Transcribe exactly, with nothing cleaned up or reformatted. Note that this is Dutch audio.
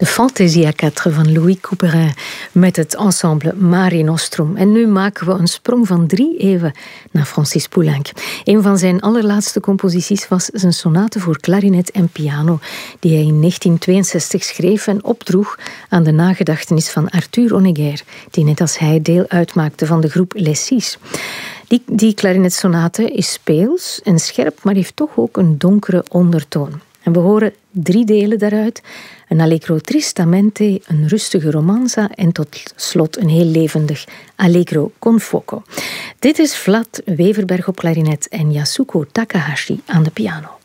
De Fantasia vier van Louis Couperin met het ensemble Mare Nostrum. En nu maken we een sprong van drie eeuwen naar Francis Poulenc. Een van zijn allerlaatste composities was zijn sonate voor klarinet en piano, die hij in negentien tweeënzestig schreef en opdroeg aan de nagedachtenis van Arthur Honegger, die net als hij deel uitmaakte van de groep Les Six. Die, die klarinetsonate is speels en scherp, maar heeft toch ook een donkere ondertoon. En we horen drie delen daaruit. Een allegro tristamente, een rustige romanza en tot slot een heel levendig allegro con fuoco. Dit is Vlad Weverberg op klarinet en Yasuko Takahashi aan de piano.